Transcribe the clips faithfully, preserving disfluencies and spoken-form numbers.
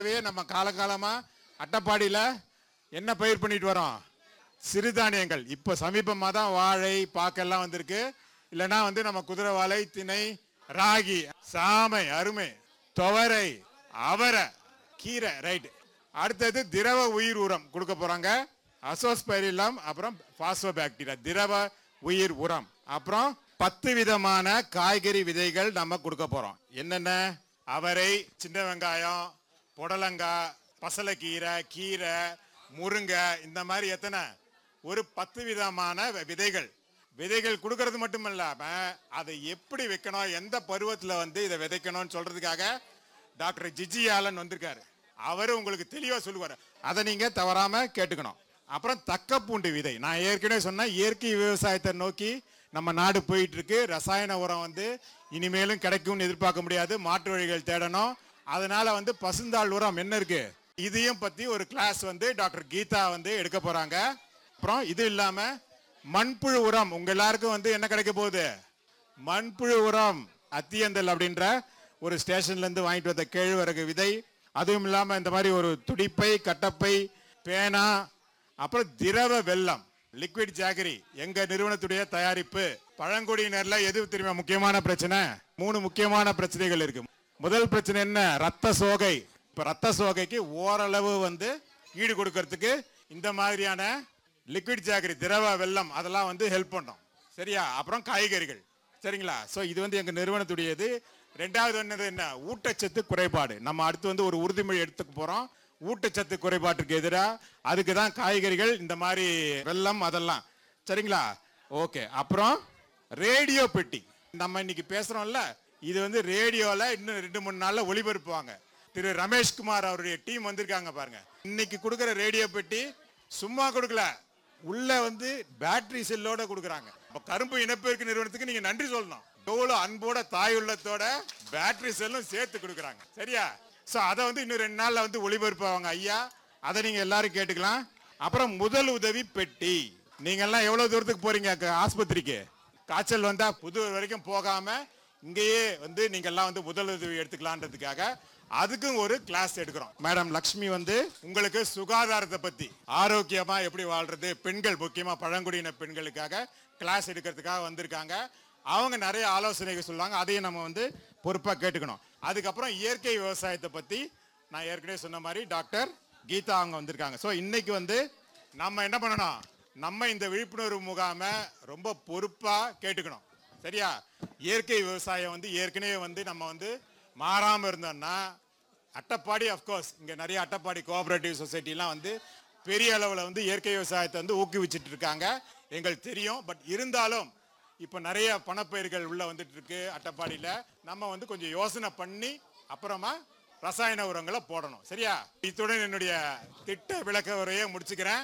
நம்ம காலகாலமா அட்டப்பாடியில என்ன பயிர் பண்ணிட்டு வரோம்? சிறுதானியங்கள். இப்ப சமீபமா தான் வாழை பாக்கெல்லாம் வந்திருக்கு. இல்லைன்னா வந்து நம்ம குதிரைவாழை, திணை, ராகி, சாமை, அருமை, துவரை, அவரை, கீரை. ரைட். அடுத்தது திரவ உயிர் உரம் கொடுக்க போறாங்க. அசோஸ்பைரிலம், அப்புறம் பாஸ்போபாக்டீரியா, திரவ உயிர் உரம். அப்புறம் பத்து விதமான காய்கறி விதைகள் நம்ம கொடுக்க போறோம். என்னென்ன? அவரை, சின்ன வெங்காயம், புடலங்காய், பசலைக்கீரை, கீரை, முருங்கை, இந்த மாதிரி எத்தனை? ஒரு பத்து விதமான விதைகள். விதைகள் கொடுக்கறது மட்டும் இல்லாம அதை எப்படி வைக்கணும், எந்த பருவத்தில் வந்து இதை விதைக்கணும்னு சொல்றதுக்காக டாக்டர் ஜிஜி ஆலன் வந்திருக்காரு. அவரு உங்களுக்கு தெளிவா சொல்லுவார். அதை நீங்க தவறாம கேட்டுக்கணும். அப்புறம் தக்க பூண்டு விதை. நான் ஏற்கனவே சொன்னேன், இயற்கை விவசாயத்தை நோக்கி நம்ம நாடு போயிட்டு இருக்கு. ரசாயன உரம் வந்து இனிமேலும் கிடைக்கும்னு எதிர்பார்க்க முடியாது. மாற்று வழிகள் தேடணும். அதனால வந்து பசுந்தாள் உரம் என்ன இருக்கு, இதையும் பத்தி ஒரு கிளாஸ் வந்து டாக்டர் கீதா வந்து எடுக்க போறாங்க. அப்புறம் இது இல்லாம மண்புழு உரம் உங்க எல்லாருக்கும் வந்து என்ன கிடைக்க போகுது? மண்புழு உரம். அத்தியந்தல் அப்படின்ற ஒரு ஸ்டேஷன்ல இருந்து வாங்கிட்டு வந்த கேழ்வரகு விதை. அதுவும் இல்லாம இந்த மாதிரி ஒரு துடிப்பை, கட்டப்பை, பேனா, அப்புறம் திரவ வெல்லம், லிக்விட் ஜாகரி, எங்க நிறுவனத்துடைய தயாரிப்பு. பழங்குடியினர்ல எது தெரியுமா முக்கியமான பிரச்சனை? மூணு முக்கியமான பிரச்சனைகள் இருக்கு. முதல் பிரச்சனை என்ன? ரத்த சோகை. இப்ப ரத்த சோகைக்கு ஓரளவு வந்து ஈடு கொடுக்கறதுக்கு இந்த மாதிரியான லிக்விட் ஜாகரி, திரவ வெல்லம், அதெல்லாம் வந்து ஹெல்ப் பண்ணும். சரியா? அப்புறம் காய்கறிகள். சரிங்களா? ஸோ இது வந்து எங்க நிறுவனத்துடையது. ரெண்டாவது என்னது என்ன? ஊட்டச்சத்து குறைபாடு. நம்ம அடுத்து வந்து ஒரு உறுதிமொழி எடுத்துக்க போறோம். ஊட்டச்சத்து குறைபாட்டுக்கு எதிராக அதுக்கு தான் காய்கறிகள், இந்த மாதிரி வெல்லம், அதெல்லாம். சரிங்களா? ஓகே. அப்புறம் ரேடியோ பெட்டி. நம்ம இன்னைக்கு பேசுறோம்ல, இது வந்து ரேடியோல இன்னும் ரெண்டு மூணு நாள்ல ஒளிபரப்புவாங்க. திரு ரமேஷ்குமார் அவருடைய டீம் வந்திருக்காங்க பாருங்க. இன்னைக்கு கொடுக்குற ரேடியோ பெட்டி சும்மா கொடுக்கல, உள்ள வந்து பேட்டரி செல்லோட கொடுக்குறாங்க. கரும்பு இனப்பெருக்க நிறுவனத்துக்கு நீங்க நன்றி சொல்லணும். எவ்வளவு அன்போட, தாய் உள்ளத்தோட பேட்டரி செல்லும் சேர்த்து கொடுக்குறாங்க. சரியா? சோ அதை வந்து இன்னும் ரெண்டு நாள்ல வந்து ஒளிபரப்புவாங்க ஐயா. அதை நீங்க எல்லாரும் கேட்டுக்கலாம். அப்புறம் முதல் உதவி பெட்டி. நீங்க எல்லாம் எவ்வளவு தூரத்துக்கு போறீங்க ஆஸ்பத்திரிக்கு? காய்ச்சல் வந்தா புதூர் வரைக்கும் போகாம இங்கேயே வந்து நீங்க எல்லாம் வந்து முதல் உதவி எடுத்துக்கலான்றதுக்காக அதுக்கும் ஒரு கிளாஸ் எடுக்கிறோம். மேடம் லக்ஷ்மி வந்து உங்களுக்கு சுகாதாரத்தை பத்தி, ஆரோக்கியமா எப்படி வாழ்றது, பெண்கள் முக்கியமா பழங்குடியின பெண்களுக்காக கிளாஸ் எடுக்கிறதுக்காக வந்திருக்காங்க. அவங்க நிறைய ஆலோசனைகள் சொல்லுவாங்க. அதையும் நம்ம வந்து பொறுப்பா கேட்டுக்கணும். அதுக்கப்புறம் இயற்கை விவசாயத்தை பத்தி நான் ஏற்கனவே சொன்ன மாதிரி டாக்டர் கீதா அவங்க வந்திருக்காங்க. ஸோ இன்னைக்கு வந்து நம்ம என்ன பண்ணணும்? நம்ம இந்த விழிப்புணர்வு முகாம ரொம்ப பொறுப்பா கேட்டுக்கணும். சரியா? இயற்கை விவசாயம் வந்து ஏற்கனவே வந்து நம்ம வந்து மாறாம இருந்தோம்னா, அட்டப்பாடி அப்கோர்ஸ் இங்க நிறைய அட்டப்பாடி கோஆபரேட்டிவ் சொசைட்டிலாம் வந்து பெரிய அளவில் வந்து இயற்கை விவசாயத்தை வந்து ஊக்குவிச்சுட்டு இருக்காங்க, எங்களுக்கு தெரியும். பட் இருந்தாலும் இப்போ நிறைய பணப்பயிர்கள் உள்ள வந்துட்டு இருக்கு அட்டப்பாடியில. நம்ம வந்து கொஞ்சம் யோசனை பண்ணி அப்புறமா ரசாயன உரங்களை போடணும். சரியா? இத்துடன் என்னுடைய திட்ட விளக்க உரையை முடிச்சுக்கிறேன்.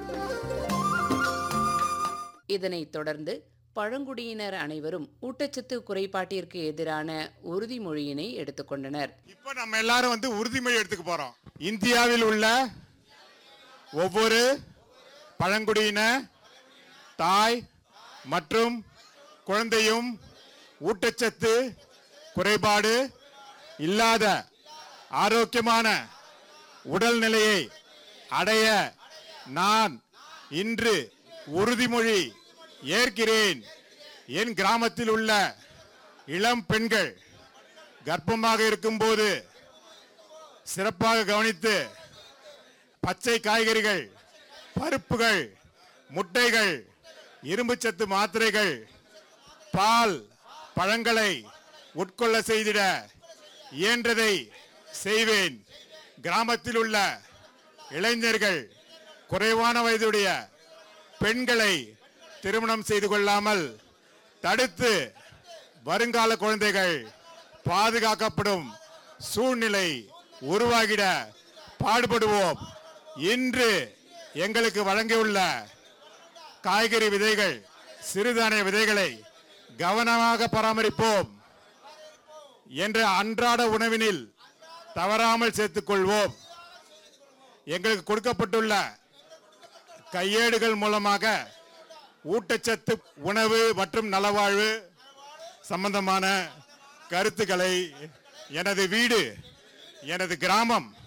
இதனைத் தொடர்ந்து பழங்குடியினர் அனைவரும் ஊட்டச்சத்து குறைபாட்டிற்கு எதிரான உறுதிமொழியினை எடுத்துக்கொண்டனர். இப்ப நம்ம எல்லாரும் வந்து உறுதிமொழி எடுத்துக்க போறோம். இந்தியாவில் உள்ள ஒவ்வொரு பழங்குடியின தாய் மற்றும் குழந்தையும் ஊட்டச்சத்து குறைபாடு இல்லாத ஆரோக்கியமான உடல்நிலையை அடைய நான் இன்று உறுதிமொழி ஏற்கிறேன். என் கிராமத்தில் உள்ள இளம் பெண்கள் கர்ப்பமாக இருக்கும்போது சிறப்பாக கவனித்து பச்சை காய்கறிகள், பருப்புகள், முட்டைகள், இரும்புச்சத்து மாத்திரைகள், பால், பழங்களை உட்கொள்ள செய்திட இயன்றதை செய்வேன். கிராமத்தில் உள்ள இளைஞர்கள், குறைவான வயதுடைய பெண்களை திருமணம் செய்து கொள்ளாமல் தடுத்து வருங்கால குழந்தைகள் பாதுகாக்கப்படும் சூழ்நிலை உருவாகிட பாடுபடுவோம். இன்று எங்களுக்கு வழங்கியுள்ள காய்கறி விதைகள், சிறுதானிய விதைகளை கவனமாக பராமரிப்போம் என்ற அன்றாட உணவினில் தவறாமல் சேர்த்துக் கொள்வோம். எங்களுக்கு கொடுக்கப்பட்டுள்ள கையேடுகள் மூலமாக ஊட்டச்சத்து உணவு மற்றும் நலவாழ்வு சம்பந்தமான கருத்துக்களை எனது வீடு, எனது கிராமம்